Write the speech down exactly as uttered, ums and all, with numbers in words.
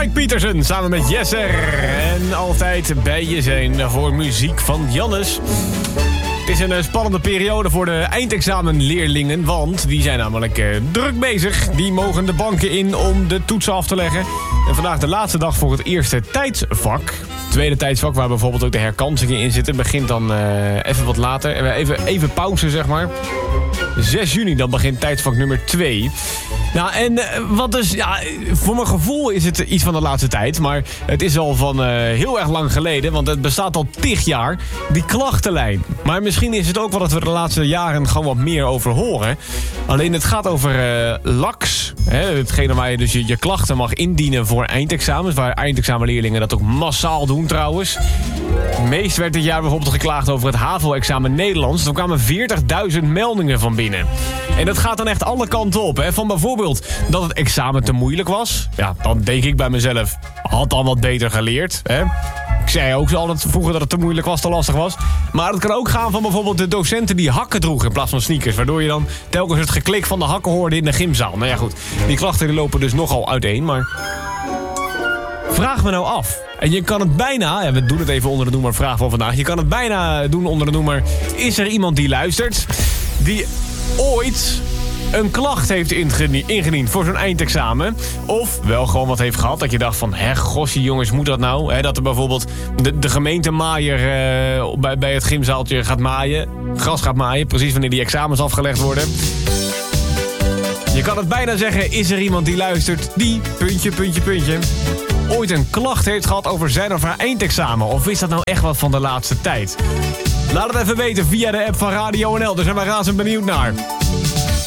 Mike Pietersen samen met Jesser. En altijd bij je zijn voor muziek van Jannes. Het is een spannende periode voor de eindexamenleerlingen, want die zijn namelijk uh, druk bezig. Die mogen de banken in om de toetsen af te leggen. En vandaag de laatste dag voor het eerste tijdsvak. Het tweede tijdsvak, waar bijvoorbeeld ook de herkansingen in zitten, begint dan uh, even wat later. Even, even pauze, zeg maar. zes juni, dan begint tijdsvak nummer twee. Nou, en uh, wat dus, ja, voor mijn gevoel is het iets van de laatste tijd. Maar het is al van uh, heel erg lang geleden, want het bestaat al tig jaar, die klachtenlijn. Maar misschien is het ook wel dat we de laatste jaren gewoon wat meer over horen. Alleen het gaat over uh, L A X. Hè, hetgene waar je dus je, je klachten mag indienen voor eindexamens. Waar eindexamenleerlingen dat ook massaal doen trouwens. Het meest werd dit jaar bijvoorbeeld geklaagd over het HAVO-examen Nederlands. Er kwamen veertigduizend meldingen van binnen. En dat gaat dan echt alle kanten op. Hè. Van bijvoorbeeld dat het examen te moeilijk was. Ja, dan denk ik bij mezelf, had dan wat beter geleerd. Hè. Ik zei ook zo altijd vroeger dat het te moeilijk was, te lastig was. Maar het kan ook gaan van bijvoorbeeld de docenten die hakken droegen in plaats van sneakers. Waardoor je dan telkens het geklik van de hakken hoorde in de gymzaal. Nou ja goed, die klachten die lopen dus nogal uiteen. Maar vraag me nou af. En je kan het bijna, ja, we doen het even onder de noemer vraag van vandaag. Je kan het bijna doen onder de noemer, is er iemand die luistert die ooit een klacht heeft ingediend voor zo'n eindexamen? Of wel gewoon wat heeft gehad dat je dacht van, hè, gossie jongens, moet dat nou? Hè, dat er bijvoorbeeld de, de gemeentemaaier uh, bij, bij het gymzaaltje gaat maaien. Gras gaat maaien, precies wanneer die examens afgelegd worden. Je kan het bijna zeggen, is er iemand die luistert die, puntje, puntje, puntje, ooit een klacht heeft gehad over zijn of haar eindexamen? Of is dat nou echt wat van de laatste tijd? Laat het even weten via de app van Radio N L, daar zijn we razend benieuwd naar.